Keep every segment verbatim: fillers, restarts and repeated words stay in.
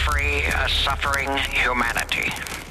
free a suffering humanity.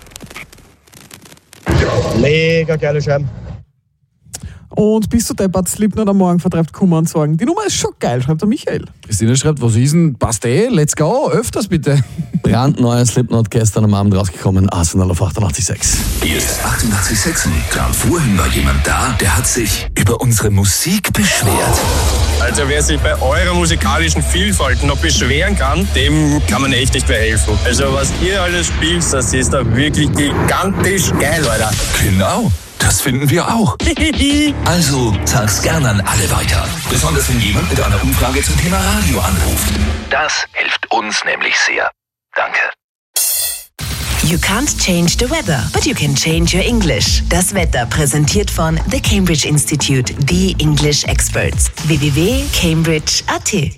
Mega geile Scheiben. Und bist du deppert, Slipknot am Morgen vertreibt Kummer und Sorgen. Die Nummer ist schon geil, schreibt der Michael. Christina schreibt, was ist denn? Passt eh, let's go, öfters bitte. Brandneuer Slipknot gestern am Abend rausgekommen, Arsenal auf achtundachtzig Komma sechs. Hier ist achtundachtzig Komma sechs. Gerade vorhin war jemand da, der hat sich über unsere Musik beschwert. Also wer sich bei eurer musikalischen Vielfalt noch beschweren kann, dem kann man echt nicht mehr helfen. Also was ihr alles spielt, das ist da wirklich gigantisch geil, Alter. Genau. Das finden wir auch. Also sag's gerne an alle weiter. Besonders wenn jemand mit einer Umfrage zum Thema Radio anruft. Das hilft uns nämlich sehr. Danke. You can't change the weather, but you can change your English. Das Wetter präsentiert von The Cambridge Institute, the English Experts. w w w punkt cambridge punkt a t.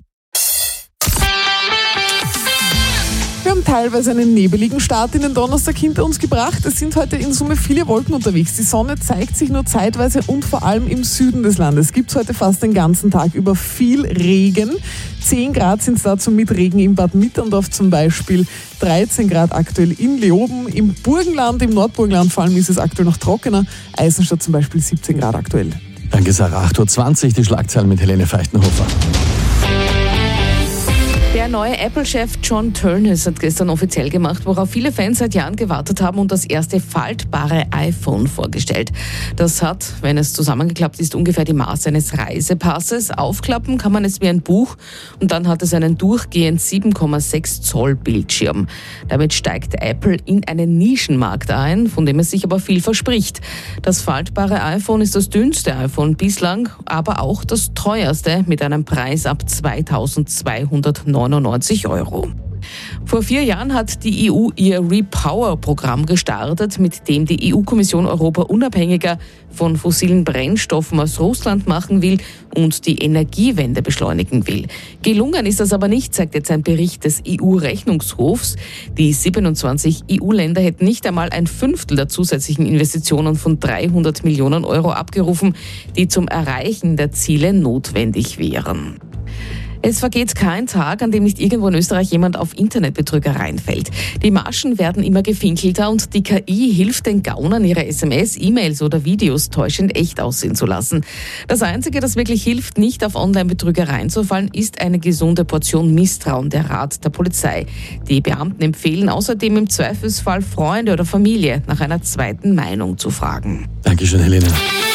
Wir haben teilweise einen nebeligen Start in den Donnerstag hinter uns gebracht. Es sind heute in Summe viele Wolken unterwegs. Die Sonne zeigt sich nur zeitweise und vor allem im Süden des Landes. Es gibt heute fast den ganzen Tag über viel Regen. zehn Grad sind es dazu mit Regen im Bad Mitterndorf zum Beispiel. dreizehn Grad aktuell in Leoben. Im Burgenland, im Nordburgenland vor allem ist es aktuell noch trockener. Eisenstadt zum Beispiel siebzehn Grad aktuell. Danke Sarah, acht Uhr zwanzig, die Schlagzeilen mit Helene Feichtenhofer. Der neue Apple-Chef John Ternus hat gestern offiziell gemacht, worauf viele Fans seit Jahren gewartet haben und das erste faltbare iPhone vorgestellt. Das hat, wenn es zusammengeklappt ist, ungefähr die Maße eines Reisepasses. Aufklappen kann man es wie ein Buch und dann hat es einen durchgehend sieben Komma sechs Zoll Bildschirm. Damit steigt Apple in einen Nischenmarkt ein, von dem es sich aber viel verspricht. Das faltbare iPhone ist das dünnste iPhone bislang, aber auch das teuerste mit einem Preis ab zweitausendzweihundertneunundneunzig Euro. Vor vier Jahren hat die E U ihr Repower-Programm gestartet, mit dem die E U-Kommission Europa unabhängiger von fossilen Brennstoffen aus Russland machen will und die Energiewende beschleunigen will. Gelungen ist das aber nicht, sagt jetzt ein Bericht des E U-Rechnungshofs. Die siebenundzwanzig E U-Länder hätten nicht einmal ein Fünftel der zusätzlichen Investitionen von dreihundert Millionen Euro abgerufen, die zum Erreichen der Ziele notwendig wären. Es vergeht kein Tag, an dem nicht irgendwo in Österreich jemand auf Internetbetrügereien fällt. Die Maschen werden immer gefinkelter und die K I hilft den Gaunern, ihre S M S, E-Mails oder Videos täuschend echt aussehen zu lassen. Das Einzige, das wirklich hilft, nicht auf Online-Betrügereien zu fallen, ist eine gesunde Portion Misstrauen, der Rat der Polizei. Die Beamten empfehlen außerdem im Zweifelsfall Freunde oder Familie nach einer zweiten Meinung zu fragen. Dankeschön, Helene.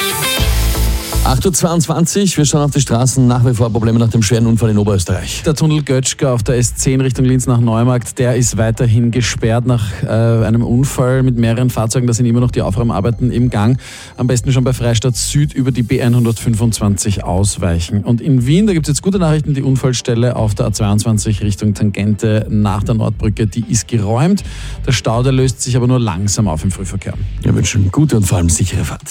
acht Uhr zweiundzwanzig, wir schauen auf die Straßen, nach wie vor Probleme nach dem schweren Unfall in Oberösterreich. Der Tunnel Götschger auf der S zehn Richtung Linz nach Neumarkt, der ist weiterhin gesperrt nach äh, einem Unfall mit mehreren Fahrzeugen. Da sind immer noch die Aufräumarbeiten im Gang. Am besten schon bei Freistadt Süd über die B hundertfünfundzwanzig ausweichen. Und in Wien, da gibt es jetzt gute Nachrichten, die Unfallstelle auf der A zweiundzwanzig Richtung Tangente nach der Nordbrücke, die ist geräumt. Der Stau, der löst sich aber nur langsam auf im Frühverkehr. Wir wünschen gute und vor allem sichere Fahrt.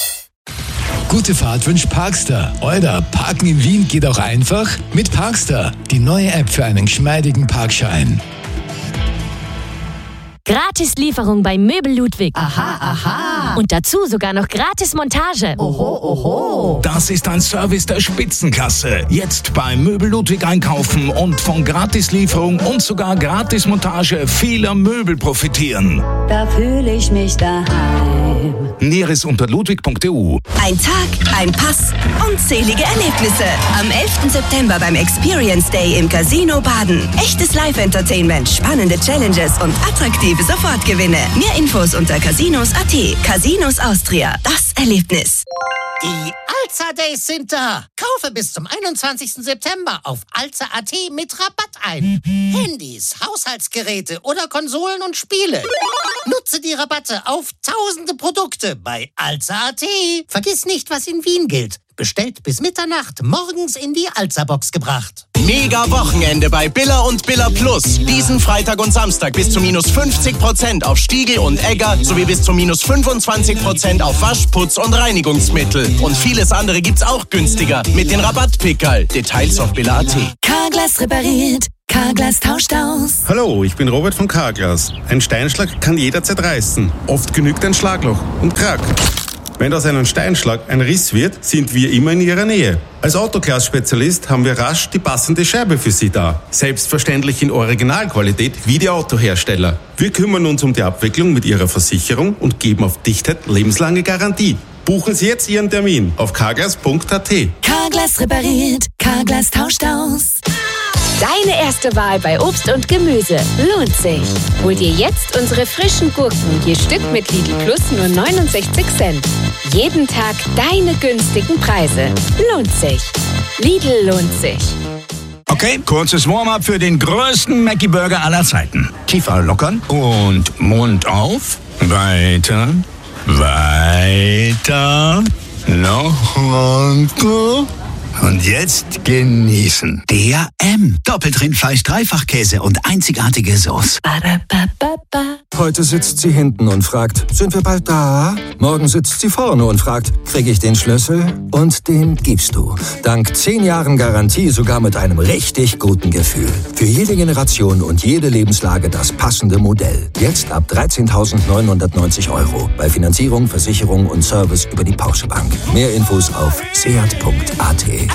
Gute Fahrt wünscht Parkstar. Oder Parken in Wien geht auch einfach? Mit Parkstar, die neue App für einen geschmeidigen Parkschein. Gratis-Lieferung bei Möbel Ludwig. Aha, aha. Und dazu sogar noch Gratis-Montage. Oho, oho. Das ist ein Service der Spitzenklasse. Jetzt bei Möbel Ludwig einkaufen und von Gratislieferung und sogar Gratismontage vieler Möbel profitieren. Da fühle ich mich daheim. Näheres unter ludwig punkt e u. Ein Tag, ein Pass, unzählige Erlebnisse. Am elften September beim Experience Day im Casino Baden. Echtes Live-Entertainment, spannende Challenges und attraktive Sofortgewinne. Mehr Infos unter casinos punkt a t. Casinos Austria. Das Erlebnis. Die Alza Days sind da. Kaufe bis zum einundzwanzigsten September auf alza punkt a t mit Rabatt ein. Handys, Haushaltsgeräte oder Konsolen und Spiele. Nutze die Rabatte auf tausende Produkte bei alza punkt a t. Vergiss nicht, was in Wien gilt. Bestellt bis Mitternacht, morgens in die Alza-Box gebracht. Mega Wochenende bei Billa und Billa Plus. Diesen Freitag und Samstag bis zu minus fünfzig Prozent auf Stiegel und Egger sowie bis zu minus fünfundzwanzig Prozent auf Wasch-, Putz- und Reinigungsmittel. Und vieles andere gibt's auch günstiger mit den Rabattpickerl. Details auf billa punkt a t. Carglass repariert. Carglass tauscht aus. Hallo, ich bin Robert von Carglass. Ein Steinschlag kann jederzeit reißen. Oft genügt ein Schlagloch und krack. Wenn aus einem Steinschlag ein Riss wird, sind wir immer in Ihrer Nähe. Als Autoglas-Spezialist haben wir rasch die passende Scheibe für Sie da. Selbstverständlich in Originalqualität wie die Autohersteller. Wir kümmern uns um die Abwicklung mit Ihrer Versicherung und geben auf Dichtheit lebenslange Garantie. Buchen Sie jetzt Ihren Termin auf carglass punkt a t. Carglass repariert, Carglass tauscht aus. Deine erste Wahl bei Obst und Gemüse lohnt sich. Hol dir jetzt unsere frischen Gurken, je Stück mit Lidl Plus nur neunundsechzig Cent. Jeden Tag deine günstigen Preise. Lohnt sich. Lidl lohnt sich. Okay, kurzes Warm-up für den größten Mackie-Burger aller Zeiten. Tiefer lockern und Mund auf. Weiter, weiter, noch runter. Und jetzt genießen. D A M. Doppelt Rindfleisch, Dreifachkäse und einzigartige Sauce. Heute sitzt sie hinten und fragt, sind wir bald da? Morgen sitzt sie vorne und fragt, krieg ich den Schlüssel? Und den gibst du. Dank zehn Jahren Garantie sogar mit einem richtig guten Gefühl. Für jede Generation und jede Lebenslage das passende Modell. Jetzt ab dreizehntausendneunhundertneunzig Euro. Bei Finanzierung, Versicherung und Service über die Porsche Bank. Mehr Infos auf seat punkt a t.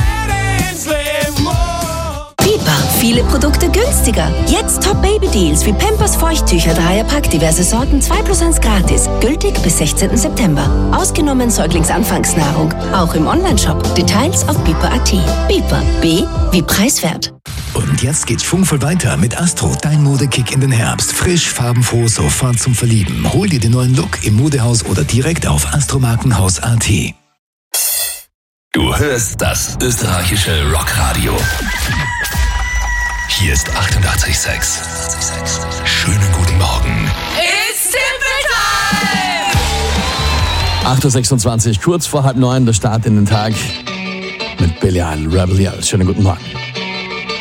Biber, viele Produkte günstiger. Jetzt Top-Baby-Deals wie Pampers Feuchttücher, Dreierpack, diverse Sorten, zwei plus eins gratis. Gültig bis sechzehnten September. Ausgenommen Säuglingsanfangsnahrung. Auch im Onlineshop. Details auf biber punkt a t. Biber, B wie preiswert. Und jetzt geht's schwungvoll weiter mit Astro, dein Modekick in den Herbst. Frisch, farbenfroh, sofort zum Verlieben. Hol dir den neuen Look im Modehaus oder direkt auf astromarkenhaus punkt a t. Du hörst das österreichische Rockradio. Hier ist achtundachtzig Komma sechs. Schönen guten Morgen. It's Simple Time! acht Uhr sechsundzwanzig, kurz vor halb neun, der Start in den Tag mit Billie Eilish, Rebel Yell. Schönen guten Morgen.